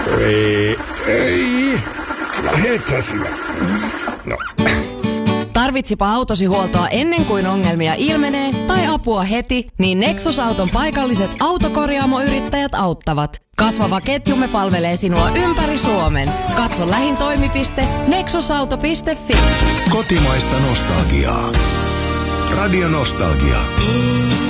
Ei. Lähethän sinä. No. Tarvitsipa autosi huoltoa ennen kuin ongelmia ilmenee tai apua heti, niin Nexus-auton paikalliset autokorjaamoyrittäjät auttavat. Kasvava ketjumme palvelee sinua ympäri Suomen. Katso lähin toimipiste nexusauto.fi. Kotimaista nostalgiaa. Radio Nostalgia.